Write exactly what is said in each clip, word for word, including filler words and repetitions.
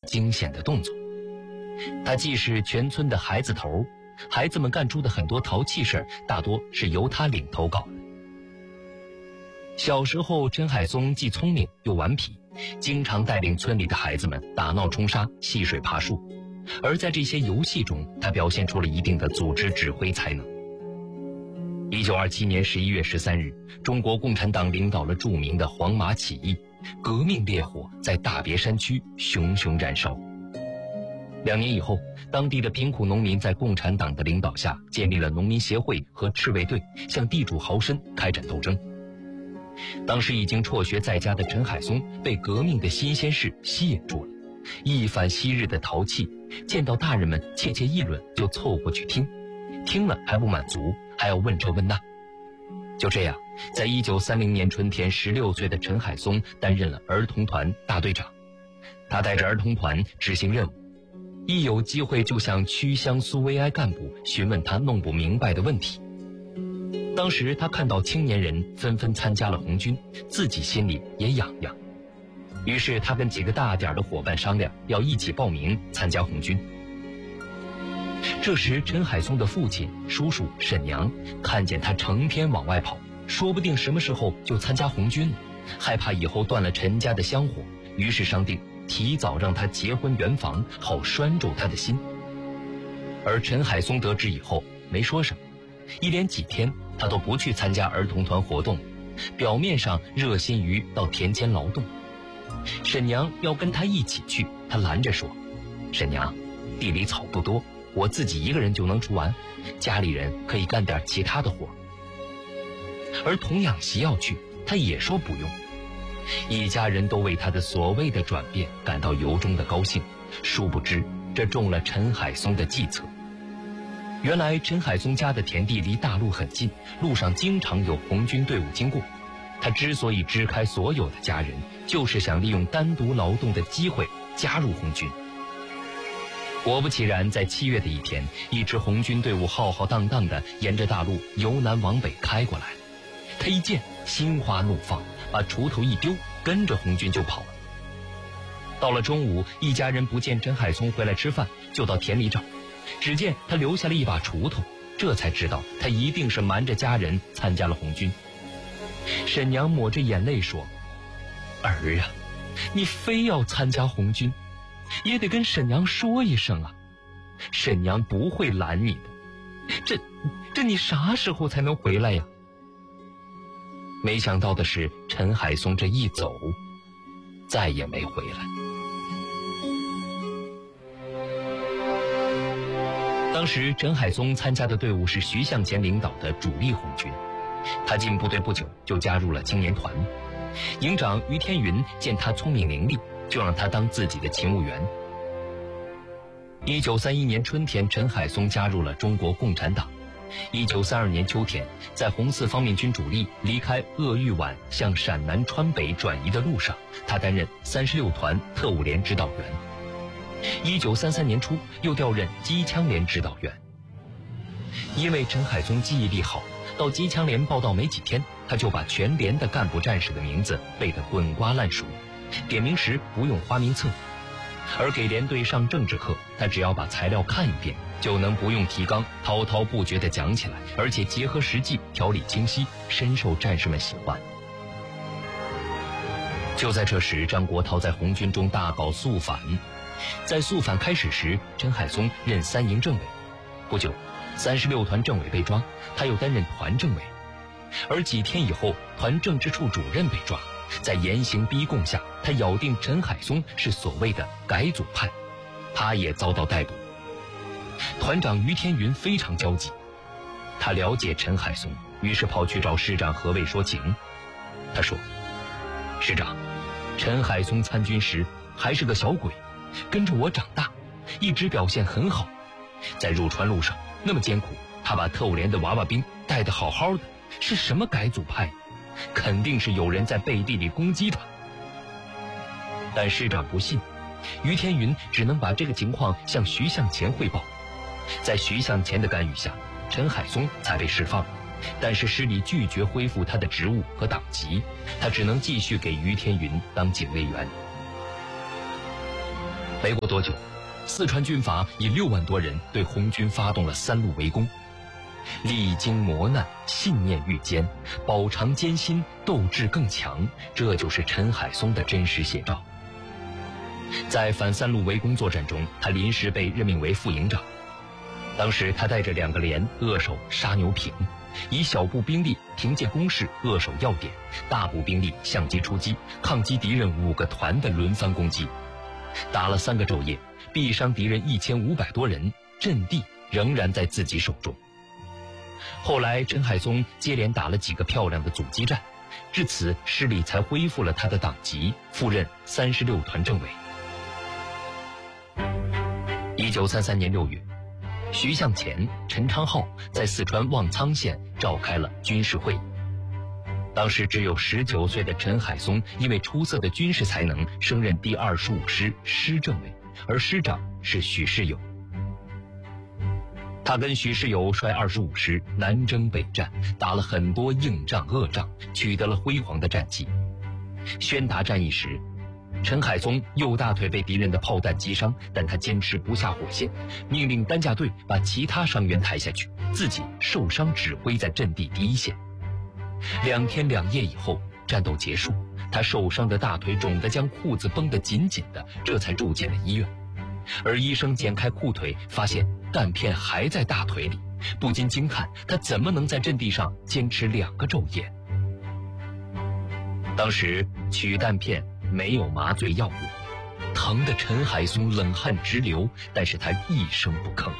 惊险的动作。他既是全村的孩子头，孩子们干出的很多淘气事儿，大多是由他领头搞的。小时候，陈海松既聪明又顽皮，经常带领村里的孩子们打闹冲杀、戏水爬树，而在这些游戏中，他表现出了一定的组织指挥才能。一九二七年十一月十三日，中国共产党领导了著名的黄马起义，革命烈火在大别山区熊熊燃烧。两年以后，当地的贫苦农民在共产党的领导下建立了农民协会和赤卫队，向地主豪绅开展斗争。当时已经辍学在家的陈海松被革命的新鲜事吸引住了，一反昔日的淘气，见到大人们窃窃议论就凑过去听，听了还不满足，还要问这问那。就这样，在一九三零年春天，十六岁的陈海松担任了儿童团大队长。他带着儿童团执行任务，一有机会就向区乡苏维埃干部询问他弄不明白的问题。当时他看到青年人纷纷参加了红军，自己心里也痒痒。于是他跟几个大点的伙伴商量，要一起报名参加红军。这时陈海松的父亲、叔叔、婶娘看见他成天往外跑，说不定什么时候就参加红军了，害怕以后断了陈家的香火，于是商定提早让他结婚圆房，好拴住他的心。而陈海松得知以后没说什么，一连几天他都不去参加儿童团活动，表面上热心于到田间劳动。沈娘要跟他一起去，他拦着说：“沈娘，地里草不多，我自己一个人就能除完，家里人可以干点其他的活。”而童养媳要去，他也说不用。一家人都为他的所谓的转变感到由衷的高兴，殊不知这中了陈海松的计策。原来陈海松家的田地离大路很近，路上经常有红军队伍经过。他之所以支开所有的家人，就是想利用单独劳动的机会加入红军。果不其然，在七月的一天，一支红军队伍浩浩荡荡地沿着大路由南往北开过来。他一见，心花怒放，把锄头一丢，跟着红军就跑了。到了中午，一家人不见陈海松回来吃饭，就到田里找，只见他留下了一把锄头，这才知道他一定是瞒着家人参加了红军。沈娘抹着眼泪说：“儿啊，你非要参加红军，也得跟沈娘说一声啊，沈娘不会拦你的。这这你啥时候才能回来呀？”没想到的是，陈海松这一走，再也没回来。当时陈海松参加的队伍是徐向前领导的主力红军，他进部队不久就加入了青年团。营长于天云见他聪明伶俐，就让他当自己的勤务员。一九三一年春天，陈海松加入了中国共产党。一九三二年秋天，在红四方面军主力离开鄂豫皖向陕南川北转移的路上，他担任三十六团特务连指导员。一九三三年初，又调任机枪连指导员。因为陈海松记忆力好，到机枪连报到没几天，他就把全连的干部战士的名字背得滚瓜烂熟，点名时不用花名册。而给连队上政治课，他只要把材料看一遍，就能不用提纲，滔滔不绝地讲起来，而且结合实际，条理清晰，深受战士们喜欢。就在这时，张国焘在红军中大搞肃反。在肃反开始时，陈海松任三营政委。不久，三十六团政委被抓，他又担任团政委。而几天以后，团政治处主任被抓，在严刑逼供下，他咬定陈海松是所谓的改组派，他也遭到逮捕。团长于天云非常焦急，他了解陈海松，于是跑去找师长何卫说情。他说：“师长，陈海松参军时还是个小鬼，跟着我长大，一直表现很好。在入川路上那么艰苦，他把特务连的娃娃兵带得好好的，是什么改组派？肯定是有人在背地里攻击他。”但师长不信，于天云只能把这个情况向徐向前汇报。在徐向前的干预下，陈海松才被释放，但是师里拒绝恢复他的职务和党籍，他只能继续给于天云当警卫员。 没过多久，四川军阀以六万多人对红军发动了三路围攻。历经磨难，信念愈坚，饱尝艰辛，斗志更强，这就是陈海松的真实写照。在反三路围攻作战中，他临时被任命为副营长。当时他带着两个连扼守沙牛坪，以小部兵力凭借攻势扼守要点，大部兵力相机出击，抗击敌人五个团的轮番攻击。打了三个昼夜，毙伤敌人一千五百多人，阵地仍然在自己手中。后来陈海松接连打了几个漂亮的阻击战，至此师礼才恢复了他的党籍，赴任三十六团政委。一九三三年六月，徐向前、陈昌浩在四川望苍县召开了军事会议。当时只有十九岁的陈海松，因为出色的军事才能，升任第二十五师师政委，而师长是许世友。他跟许世友率二十五师南征北战，打了很多硬仗恶仗，取得了辉煌的战绩。宣达战役时，陈海松右大腿被敌人的炮弹击伤，但他坚持不下火线，命令担架队把其他伤员抬下去，自己受伤指挥在阵地第一线。两天两夜以后，战斗结束，他受伤的大腿肿得将裤子绷得紧紧的，这才住进了医院。而医生剪开裤腿，发现弹片还在大腿里，不禁惊叹他怎么能在阵地上坚持两个昼夜。当时取弹片没有麻醉药物，疼得陈海松冷汗直流，但是他一声不吭。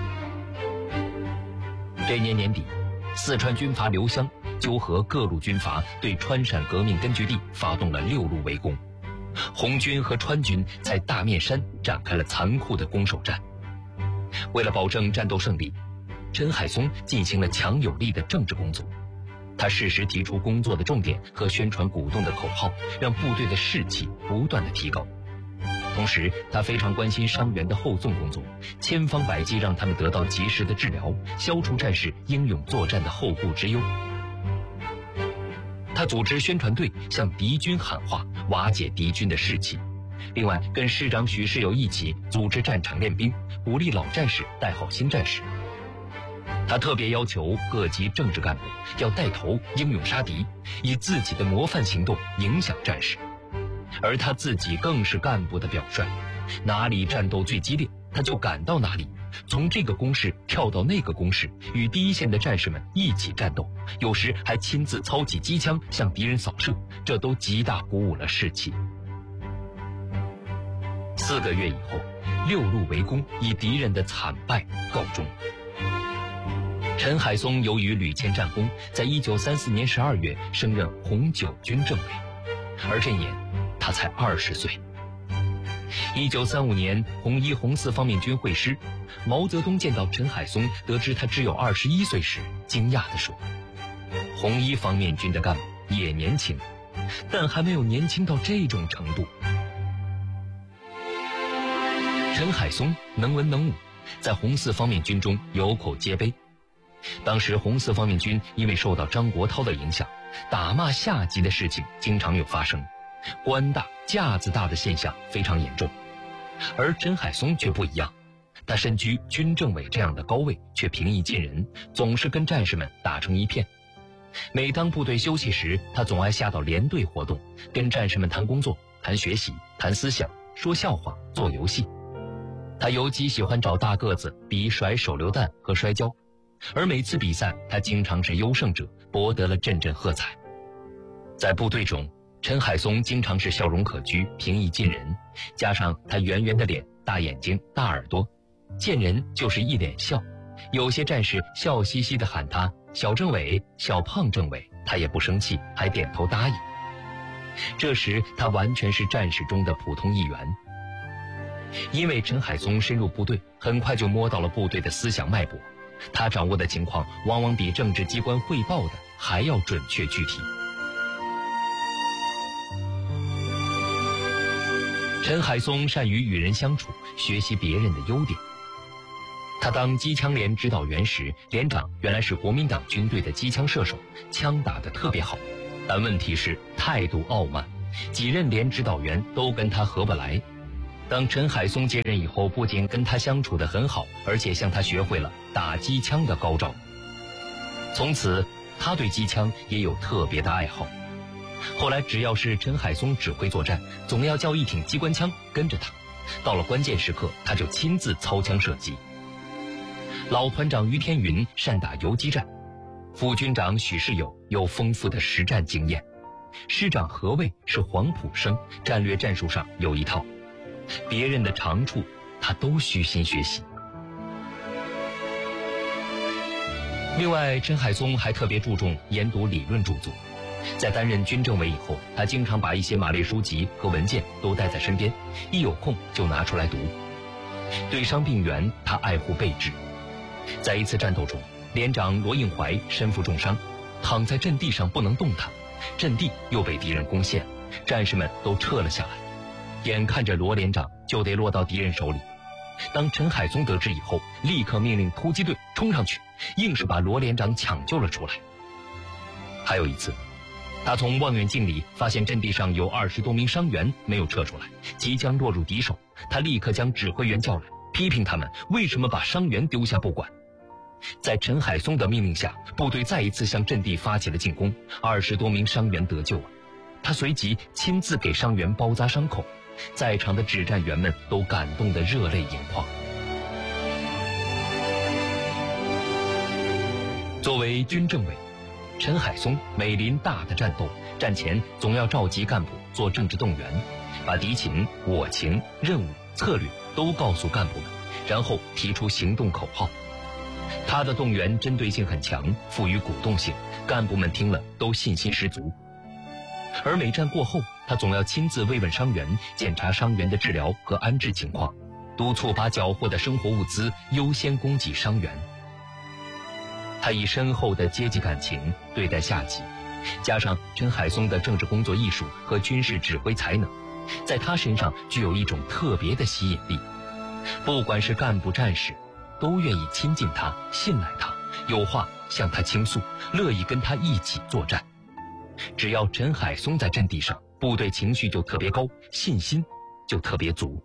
这年年底，四川军阀刘湘纠合各路军阀，对川陕革命根据地发动了六路围攻。红军和川军在大面山展开了残酷的攻守战。为了保证战斗胜利，陈海松进行了强有力的政治工作。他适时提出工作的重点和宣传鼓动的口号，让部队的士气不断的提高。同时，他非常关心伤员的后送工作，千方百计让他们得到及时的治疗，消除战士英勇作战的后顾之忧。他组织宣传队向敌军喊话，瓦解敌军的士气。另外，跟师长许世友一起组织战场练兵，鼓励老战士带好新战士。他特别要求各级政治干部要带头英勇杀敌，以自己的模范行动影响战士。而他自己更是干部的表率，哪里战斗最激烈，他就赶到哪里，从这个工事跳到那个工事，与第一线的战士们一起战斗，有时还亲自操起机枪向敌人扫射，这都极大鼓舞了士气。四个月以后，六路围攻以敌人的惨败告终。陈海松由于屡建战功，在一九三四年十二月升任红九军政委，而这年他才二十岁。一九三五年，红一红四方面军会师，毛泽东见到陈海松，得知他只有二十一岁时，惊讶地说：“红一方面军的干部也年轻，但还没有年轻到这种程度。”陈海松能文能武，在红四方面军中有口皆碑。当时红四方面军因为受到张国焘的影响，打骂下级的事情经常有发生，官大架子大的现象非常严重。而陈海松却不一样，他身居军政委这样的高位，却平易近人，总是跟战士们打成一片。每当部队休息时，他总爱下到连队活动，跟战士们谈工作、谈学习、谈思想，说笑话、做游戏。他尤其喜欢找大个子比甩手榴弹和摔跤，而每次比赛他经常是优胜者，博得了阵阵喝彩。在部队中，陈海松经常是笑容可掬，平易近人，加上他圆圆的脸、大眼睛、大耳朵，见人就是一脸笑。有些战士笑嘻嘻地喊他小政委、小胖政委，他也不生气，还点头答应。这时他完全是战士中的普通一员。因为陈海松深入部队，很快就摸到了部队的思想脉搏，他掌握的情况往往比政治机关汇报的还要准确具体。陈海松善于与人相处，学习别人的优点。他当机枪连指导员时，连长原来是国民党军队的机枪射手，枪打得特别好，但问题是态度傲慢，几任连指导员都跟他合不来。 当陈海松接任以后，不仅跟他相处得很好，而且向他学会了打机枪的高招。从此，他对机枪也有特别的爱好。后来，只要是陈海松指挥作战，总要叫一挺机关枪跟着他。到了关键时刻，他就亲自操枪射击。老团长于天云善打游击战，副军长许世友有丰富的实战经验，师长何卫是黄埔生，战略战术上有一套，别人的长处他都虚心学习。另外，陈海松还特别注重研读理论著作。在担任军政委以后，他经常把一些马列书籍和文件都带在身边，一有空就拿出来读。对伤病员，他爱护备至。在一次战斗中，连长罗应怀身负重伤，躺在阵地上不能动弹，阵地又被敌人攻陷，战士们都撤了下来，眼看着罗连长就得落到敌人手里。当陈海松得知以后，立刻命令突击队冲上去，硬是把罗连长抢救了出来。还有一次，他从望远镜里发现阵地上有二十多名伤员没有撤出来，即将落入敌手。他立刻将指挥员叫来，批评他们为什么把伤员丢下不管。在陈海松的命令下，部队再一次向阵地发起了进攻，二十多名伤员得救了。他随即亲自给伤员包扎伤口，在场的指战员们都感动得热泪盈眶。作为军政委，陈海松每临大的战斗，战前总要召集干部做政治动员，把敌情、我情、任务、策略都告诉干部们，然后提出行动口号。他的动员针对性很强，富于鼓动性，干部们听了都信心十足。而每战过后，他总要亲自慰问伤员，检查伤员的治疗和安置情况，督促把缴获的生活物资优先供给伤员。他以深厚的阶级感情对待下级，加上陈海松的政治工作艺术和军事指挥才能，在他身上具有一种特别的吸引力。不管是干部战士，都愿意亲近他，信赖他，有话向他倾诉，乐意跟他一起作战。只要陈海松在阵地上，部队情绪就特别高，信心就特别足。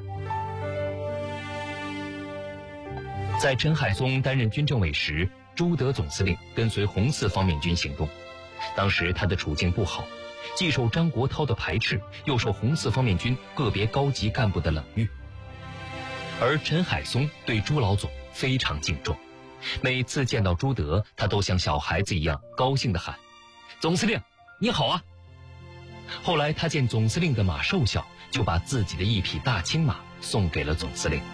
在陈海松担任军政委时，朱德总司令跟随红四方面军行动，当时他的处境不好，既受张国焘的排斥，又受红四方面军个别高级干部的冷遇。而陈海松对朱老总非常敬重，每次见到朱德，他都像小孩子一样高兴地喊：“总司令，你好啊！”后来他见总司令的马瘦小，就把自己的一匹大青马送给了总司令。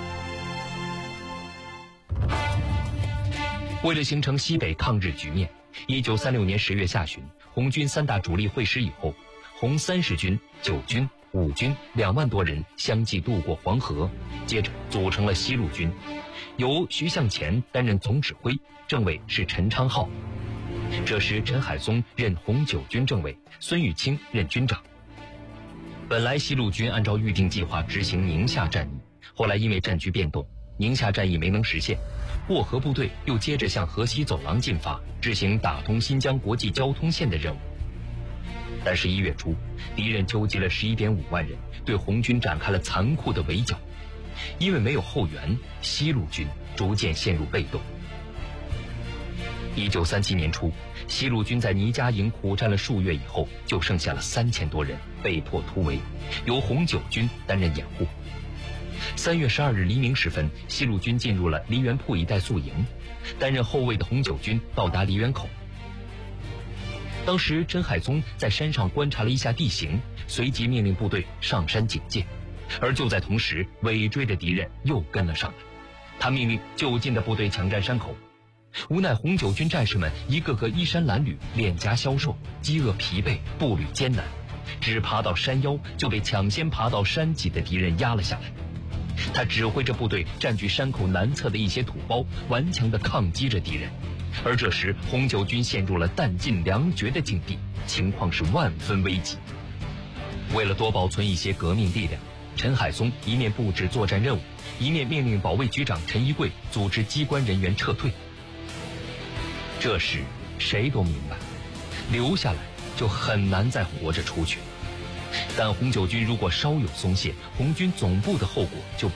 为了形成西北抗日局面，一九三六年十月下旬，红军三大主力会师以后，红三十军、九军、五军两万多人相继渡过黄河，接着组成了西路军，由徐向前担任总指挥，政委是陈昌浩。这时陈海松任红九军政委，孙玉清任军长。本来西路军按照预定计划执行宁夏战役，后来因为战局变动，宁夏战役没能实现，过河部队又接着向河西走廊进发，执行打通新疆国际交通线的任务。但是一月初，敌人纠集了十一点五万人，对红军展开了残酷的围剿。因为没有后援，西路军逐渐陷入被动。一九三七年初，西路军在倪家营苦战了数月以后，就剩下了三千多人，被迫突围，由红九军担任掩护。三月十二日黎明时分，西路军进入了梨园铺一带宿营，担任后卫的红九军到达梨园口。当时陈海松在山上观察了一下地形，随即命令部队上山警戒。而就在同时，尾追的敌人又跟了上来，他命令就近的部队抢占山口。无奈红九军战士们一个个衣衫褴褛，脸颊消瘦，饥饿疲惫，步履艰难，只爬到山腰就被抢先爬到山脊的敌人压了下来。他指挥着部队占据山口南侧的一些土包，顽强地抗击着敌人。而这时红九军陷入了弹尽粮绝的境地，情况是万分危急。为了多保存一些革命力量，陈海松一面布置作战任务，一面命令保卫局长陈一贵组织机关人员撤退。这时谁都明白，留下来就很难再活着出去。 但红九军如果稍有松懈，红军总部的后果就